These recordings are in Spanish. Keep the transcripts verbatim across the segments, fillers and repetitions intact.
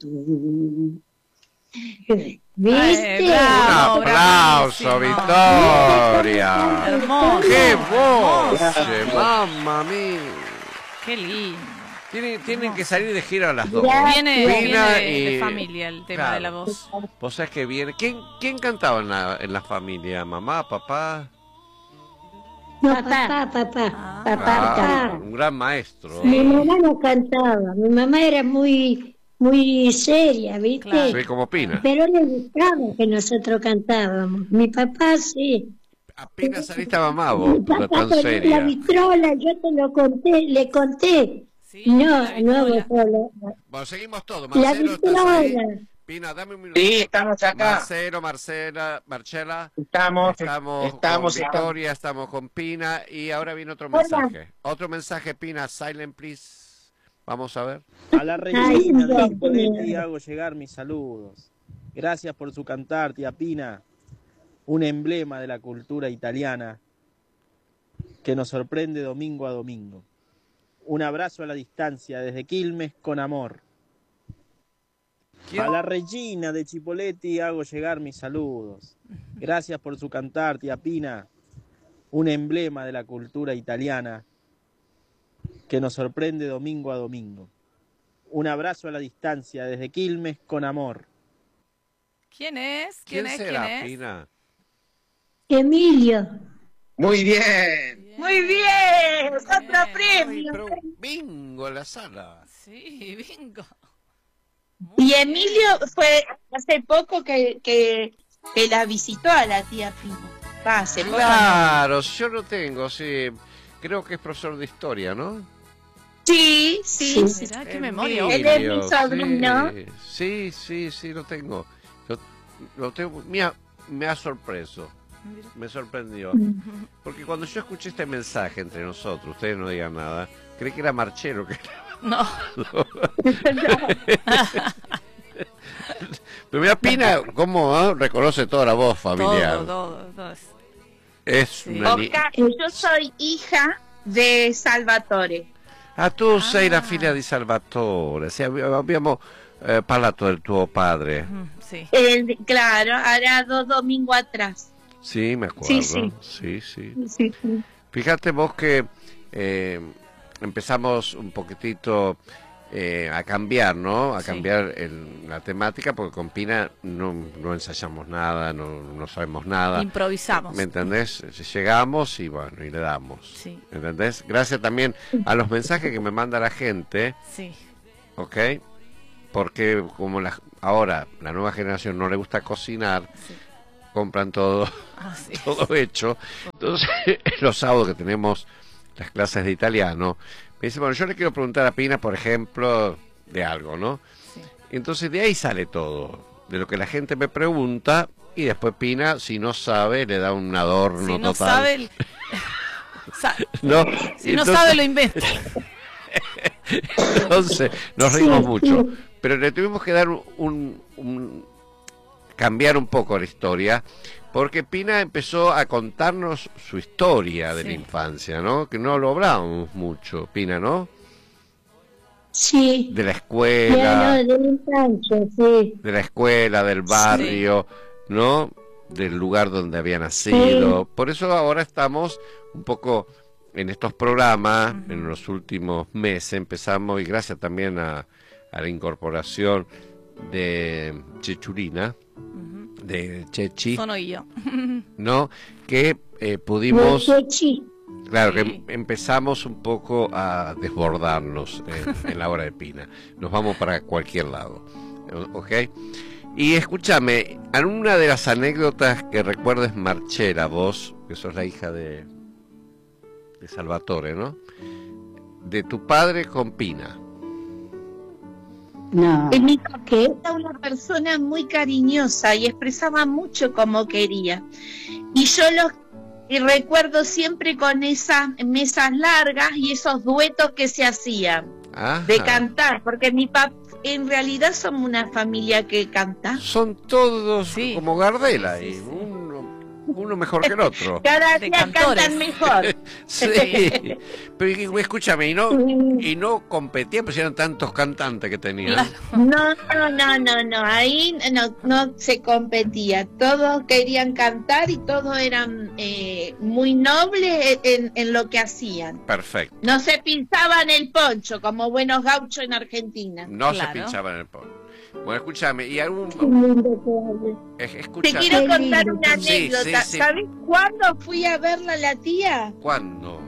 ¿Viste? Ay, Un bravo, aplauso, bravísimo. Victoria. Hermoso. ¡Qué voz! Hermoso. ¡Mamma mía! Qué lindo. Tienen, tienen que salir de gira las dos. Viene, viene Pina de, y- de familia el tema Claro. de la voz. Vos sabés que viene. ¿Quién, quién cantaba en la, en la familia? ¿Mamá, papá? No, papá, papá, Ah. papá, Ah, papá. un gran maestro. Mi mamá no cantaba, mi mamá era muy, muy seria, ¿viste? Claro. Sí, como Pina. Pero le gustaba que nosotros cantábamos. Mi papá sí. Apenas saliste a mamá vos, Mi papá tan tenía la seria. vitrola, yo te lo conté, le conté. Sí, No, la no, vitrola. vitrola. Bueno, seguimos todos. La Marcelo, ¿estás ahí? vitrola. Pina, dame un minuto. Sí, estamos acá. Marcelo, Marcela, Marcela. Estamos, Estamos, estamos, con estamos. Victoria, estamos con Pina y ahora viene otro mensaje. Otro mensaje, Pina, silent please. Vamos a ver. A la Ay, Regina de Dios Chipoletti mío. hago llegar mis saludos. Gracias por su cantar, tía Pina. Un emblema de la cultura italiana que nos sorprende domingo a domingo. Un abrazo a la distancia desde Quilmes con amor. ¿Quién? A la Regina de Chipoletti hago llegar mis saludos. Gracias por su cantar, tía Pina. Un emblema de la cultura italiana que nos sorprende domingo a domingo. Un abrazo a la distancia desde Quilmes con amor. ¿Quién es? ¿Quién, ¿Quién es? será, ¿Quién es? Pina? Emilio. Muy bien. Muy bien, otro Bien. premio. Pero bingo en la sala. Sí, bingo. Muy Y bien. Emilio fue hace poco que, que, que la visitó a la tía Pina. Va, hace poco. Claro, yo lo tengo, sí. Creo que es profesor de historia, ¿no? Sí, sí. Sí. Mirá, qué Emilio, memoria. Él es mi sobrino. Sí, sí, sí, lo tengo. Lo, lo tengo. Mira, me ha sorpreso. Mira. Me sorprendió. Porque cuando yo escuché este mensaje entre nosotros, ustedes no digan nada, creí que era Marchero. Que No. Pero mira, Pina, cómo ¿eh? reconoce toda la voz familiar. Todo, todo, todo. Es Sí. una ni- Oscar, yo soy hija de Salvatore. Ah, tu Ah. sei la figlia di Salvatore. Sì, abbi- abbiamo eh, parlato del tuo padre. Ujú, sí. Eh, claro, hará dos domingos atrás. Sí, me acuerdo. Sí, sí. Sí, sí. Sí, sí. Fíjate vos que eh, empezamos un poquitito eh, a cambiar, ¿no? A Sí. cambiar el- la temática, porque con Pina no, no ensayamos nada, no, no sabemos nada. Improvisamos. ¿Me entendés? Llegamos y bueno, y le damos. Sí. ¿Entendés? Gracias también a los mensajes que me manda la gente, Sí. ¿ok? Porque como la, ahora la nueva generación no le gusta cocinar, Sí. compran todo, Ah, sí. todo hecho. Entonces, los sábados que tenemos las clases de italiano, me dice, bueno, yo le quiero preguntar a Pina, por ejemplo, de algo, ¿no? Sí. Entonces de ahí sale todo, de lo que la gente me pregunta, y después Pina, si no sabe, le da un adorno Si no total. sabe, el- Sa- ¿No? si no Entonces- sabe lo inventa. Entonces, nos reímos Sí, mucho. sí. Pero le tuvimos que dar un, un- cambiar un poco la historia, porque Pina empezó a contarnos su historia de Sí. la infancia, ¿no? Que no lo hablábamos mucho, Pina, ¿no? Sí. De la Ya escuela, no, de la infancia, sí. de la escuela, del barrio, ¿no? Del lugar donde había nacido. Por eso ahora estamos un poco en estos programas, Ujú. en los últimos meses empezamos, y gracias también a, a la incorporación de Chechurina, Ujú. de Chechi, Sono io. ¿no? Que eh, pudimos, Chechi. claro, que Sí. em- empezamos un poco a desbordarnos en, en la hora de Pina. Nos vamos para cualquier lado, ¿ok? Y escúchame, alguna de las anécdotas que recuerdes, Marchela, vos, que sos la hija de, de Salvatore, ¿no? De tu padre con Pina. No. Eh, Mi papá era una persona muy cariñosa y expresaba mucho como quería. Y yo los y recuerdo siempre con esas mesas largas y esos duetos que se hacían Ajá. de cantar, porque mi papá, en realidad somos una familia que canta. Son todos Sí. como Gardel Sí, ahí. sí, sí. Uno, uno mejor que el otro. Cada De día cantores. cantan mejor. Sí, pero y- escúchame, y no, y no competían, pues eran tantos cantantes que tenían. Claro. No, no, no, no, no, ahí no, no se competía, todos querían cantar y todos eran eh, muy nobles en, en lo que hacían. Perfecto. No se pinzaban el poncho como buenos gauchos en Argentina. No Claro. se pinchaban el polo. Bueno, escúchame, y algún... Qué lindo que hablas. es- Te Escucha, quiero Qué contar lindo. una Sí, anécdota. sí, sí. ¿Sabes cuándo fui a verla a la tía? ¿cuándo?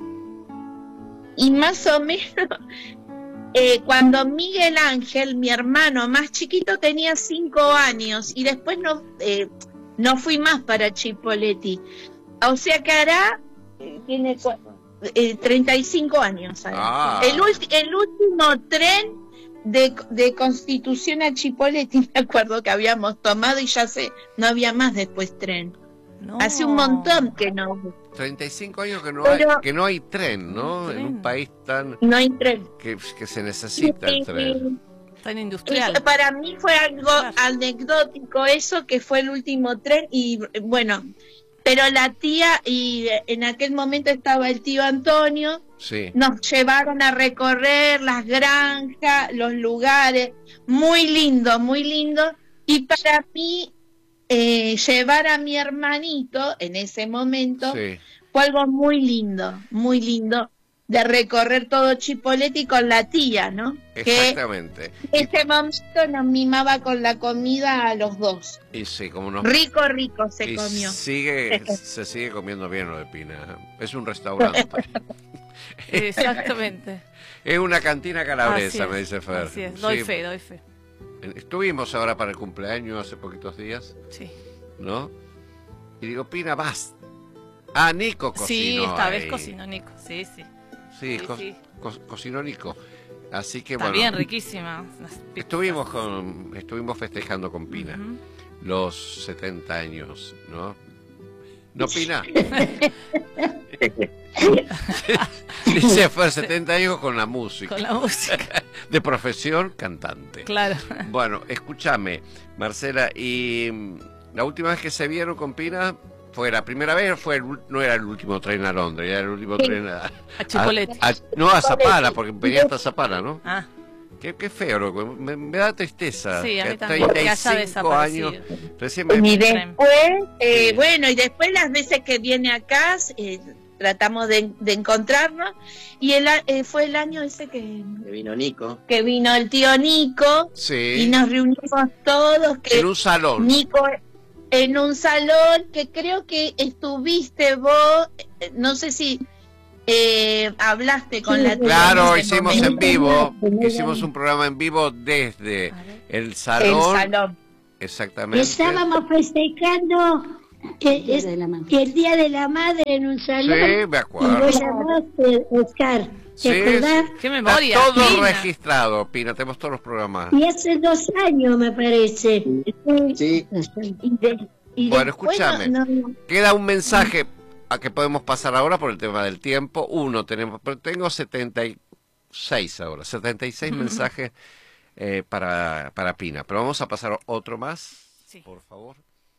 Y más o menos eh, cuando Miguel Ángel, mi hermano más chiquito, tenía cinco años y después no, eh, no fui más para Chipoleti. O sea que hará, eh, tiene cu- eh, treinta y cinco años. ahora. Ah. El, ulti- el último tren de, de Constitución a Chipoleti, me acuerdo que habíamos tomado y ya sé, no había más después tren. No. Hace un montón que no, treinta y cinco años que no, Pero- hay, que no hay tren, ¿no? Tren. En un país tan... no hay tren. que, que se necesita el tren. Tan Y industrial. para mí fue algo Claro. anecdótico eso, que fue el último tren y bueno, pero la tía y en aquel momento estaba el tío Antonio, Sí. nos llevaron a recorrer las granjas, los lugares, muy lindo, muy lindo, y para mí eh, llevar a mi hermanito en ese momento Sí. fue algo muy lindo, muy lindo, de recorrer todo Chipoleti con la tía, ¿no? Que Exactamente. en ese momento nos mimaba con la comida a los dos. Y sí, como nos... Rico, rico se y comió. sigue, se sigue comiendo bien lo de Pina. Es un restaurante. Exactamente. Es una cantina calabresa, Así me es, dice Fer. Así es. Doy Sí. fe, doy fe. Estuvimos ahora para el cumpleaños hace poquitos días, Sí. ¿no? Y digo, Pina, vas. Ah, Nico cocinó. Sí, esta vez ahí. cocinó Nico. Sí, sí. Sí, Sí, co- sí. co- cocinó Nico. Así que Está bueno. bien, riquísima. Las pizzas. Estuvimos con, estuvimos festejando con Pina Ujú. los setenta años, ¿no? ¿No, Pina? Dice Fer, setenta años con la música. Con la música. De profesión, cantante. Claro. Bueno, escúchame, Marcela, y mm, la última vez que se vieron con Pina fue la primera vez, fue el ul- no era el último tren a Londres, era el último Sí. tren a, A Chipoleti. a- a- no a Zapala, porque venía hasta Zapala, ¿no? Ah, Qué, qué feo, loco. Me, me da tristeza. sí, a que mí también. Que haya treinta y cinco desaparecido. años. Recién me... Y después, eh, Sí. bueno, y después las veces que viene acá, eh, tratamos de, de encontrarnos, y el, a- eh, fue el año ese que, Que vino Nico. que vino el tío Nico, y Sí, nos reunimos todos, que en un salón. Nico en un salón que creo que estuviste vos, eh, no sé si eh, hablaste con Sí, la tía Claro, en ese hicimos momento. en vivo, Muy hicimos bien. un programa en vivo desde a ver. el El salón, salón. exactamente. Estábamos festejando que es- que el Día de la Madre en un salón. Sí, me Y acuerdo. vos llamaste, Oscar. Sí, ¿Te acordás? Qué Está memoria. todo Pina. registrado, Pina, tenemos todos los programas. Y hace dos años, me parece. Sí. Y de- y Bueno, después escúchame. no- no- Queda un mensaje a que podemos pasar ahora por el tema del tiempo. Uno, tenemos, pero tengo setenta y seis ahora, setenta y seis mensajes eh, para, para Pina. Pero vamos a pasar otro más, Sí. por favor.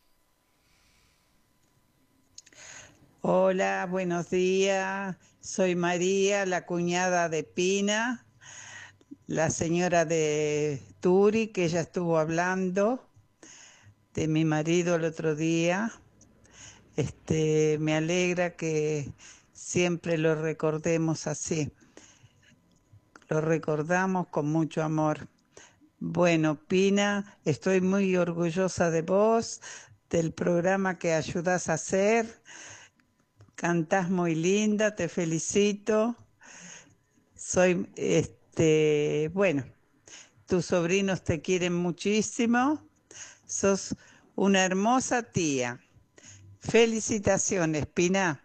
Hola, buenos días. Soy María, la cuñada de Pina, la señora de Turi, que ella estuvo hablando de mi marido el otro día. Este, me alegra que siempre lo recordemos así. Lo recordamos con mucho amor. Bueno, Pina, estoy muy orgullosa de vos, del programa que ayudás a hacer. Cantás muy linda, te felicito. Soy, este, bueno, tus sobrinos te quieren muchísimo. Sos una hermosa tía. Felicitaciones, Pina.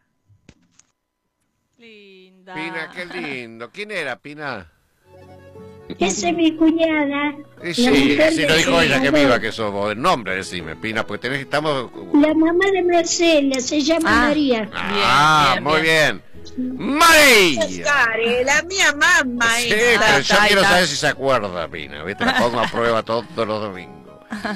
Linda. Pina, qué lindo. ¿Quién era, Pina? Esa es mi cuñada. Y la sí, mujer sí de lo dijo ella, que Salvador. viva que sos vos. El nombre, decime, Pina, porque tenés, estamos... La mamá de Marcela se llama Ah. María. Ah, bien, muy bien. bien. ¡María! Oscar, eh, la mía mamá. Sí, esa. pero yo Ahí quiero está. saber si se acuerda, Pina. ¿Viste? La pongo a prueba todos los domingos.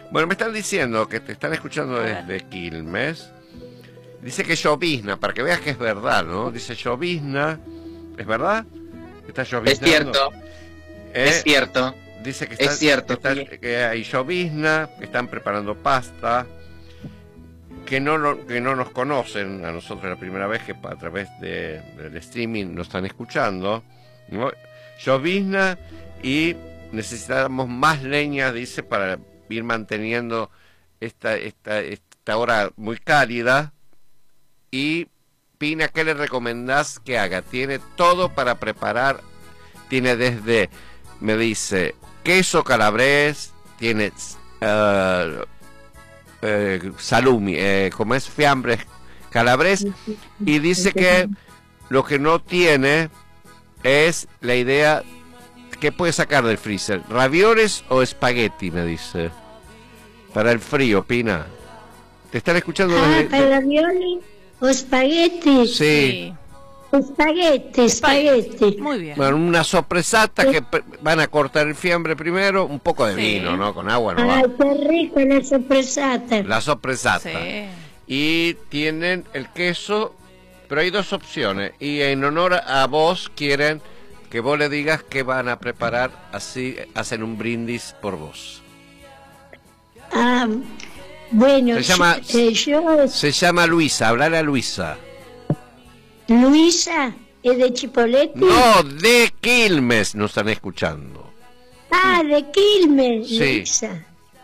Bueno, me están diciendo que te están escuchando desde Quilmes. Dice que llovizna, para que veas que es verdad, ¿no? Dice llovizna. ¿Es verdad? ¿Está lloviznando? Es cierto. ¿Eh? Es cierto. Dice que, está, Es cierto, que, está- sí. que hay llovizna, que están preparando pasta, que no, lo- que no nos conocen a nosotros la primera vez que a través de, del streaming nos están escuchando, ¿no? Llovizna y necesitamos más leña, dice, para ir manteniendo esta, esta, esta hora muy cálida. Y Pina, ¿qué le recomendás que haga? Tiene todo para preparar, tiene desde, me dice, queso calabrés, tiene uh, eh, salumi, eh, como es fiambres calabrés, y dice que lo que no tiene es la idea que puede sacar del freezer, ravioles o espagueti, me dice, para el frío, Pina. Te están escuchando Ah, desde... para ravioli o espagueti. Sí. Espagueti, espagueti. Muy bien. Bueno, una sorpresata que pe- van a cortar el fiambre primero, un poco de Sí. vino, ¿no? Con agua no va. Ay, qué rico la sorpresata. La sorpresata. Sí. Y tienen el queso, pero hay dos opciones. Y en honor a vos quieren que vos le digas que van a preparar, así hacen un brindis por vos. Ah, bueno, Se llama- yo, eh, yo- Se llama Luisa, hablale a Luisa. Luisa, ¿es de Chipoleti? No, de Quilmes nos están escuchando. Ah, de Quilmes, Sí. Luisa.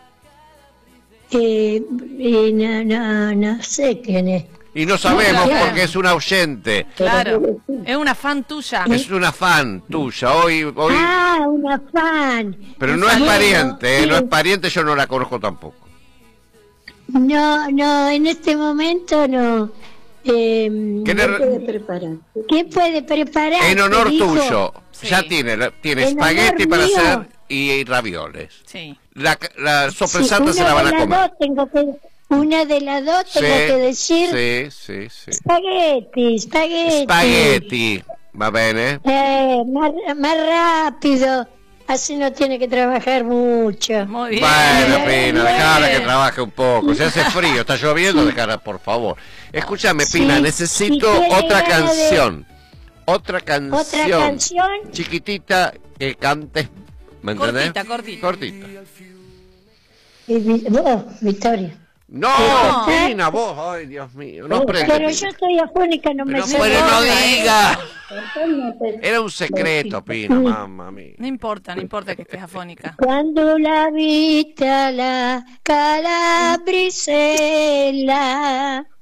Eh, eh, no, no, no sé quién es. Y no sabemos Claro. porque es una oyente. Claro. Es una fan tuya. Es una fan tuya. Hoy, hoy, Ah, una fan. pero no es Bueno, pariente, ¿eh? No es sí. pariente, yo no la conozco tampoco. No, no, en este momento no. Eh, ¿Qué le no re- puede preparar. ¿Qué puede preparar? En honor Te dijo. tuyo, Sí. ya tiene, la- tiene En espagueti honor para mío. hacer y ravioles. Sí. La, la Sí, sorpresata una se la van de a las comer. dos tengo que, una de las dos tengo que decir sí, sí, sí. espagueti, espagueti. Espagueti, va bene. Eh, más, más rápido, así no tiene que trabajar mucho. Muy bien. Bueno, Pina, dejala que Bien. trabaje un poco. Se hace frío, está lloviendo, dejala, por favor. Escúchame, Sí, Pina, si necesito tiene otra ganas de- canción. Otra canción. Otra canción. Chiquitita que cantes, ¿me entendés? Cortita, cortita. Cortita. Y vi- vos, Victoria. No, No. Pina, vos, ay, Dios mío. No prende, Pero Pina. yo estoy afónica, no me Pero, sé pero no nada. diga. Entonces, Era un secreto, Pina, mamá mía. No importa, no importa que estés afónica. Cuando la viste a la calabrisela,